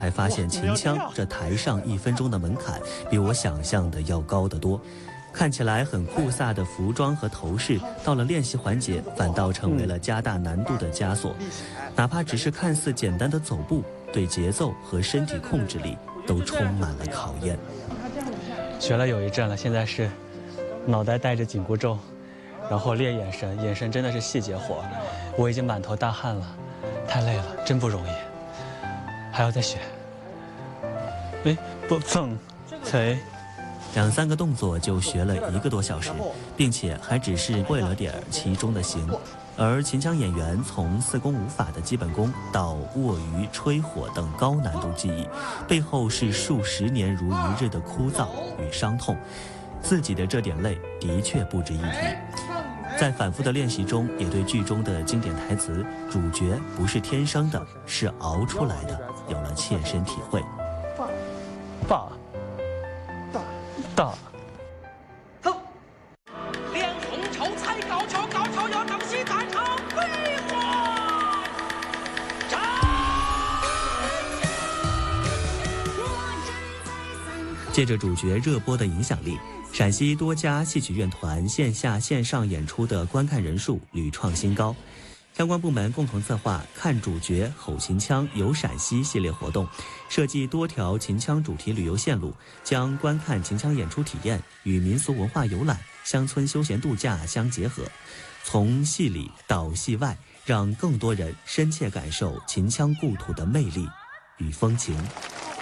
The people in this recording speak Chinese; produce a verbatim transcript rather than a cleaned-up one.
还发现秦腔这台上一分钟的门槛比我想象的要高得多。看起来很酷飒的服装和头饰，到了练习环节反倒成为了加大难度的枷锁。哪怕只是看似简单的走步，对节奏和身体控制力都充满了考验。 学了有一阵了，现在是脑袋带着紧箍咒，然后练眼神，眼神真的是细节活，我已经满头大汗了，太累了，真不容易，还要再学。哎，不蹭，锤。 两三个动作就学了一个多小时，并且还只是会了点其中的形。而秦腔演员从四功五法的基本功到握鱼、吹火等高难度技艺，背后是数十年如一日的枯燥与伤痛。自己的这点累的确不值一提。在反复的练习中，也对剧中的经典台词“主角不是天生的，是熬出来的”有了切身体会。 爸。大， 走！练红绸猜高跷，高跷要掌心弹唱飞花斩。 借着主角热播的影响力，陕西多家戏曲院团线下线上演出的观看人数屡创新高。相关部门共同策划“看主角吼秦腔游陕西”系列活动，设计多条秦腔主题旅游线路，将观看秦腔演出体验与民俗文化游览、乡村休闲度假相结合，从戏里到戏外，让更多人深切感受秦腔故土的魅力与风情。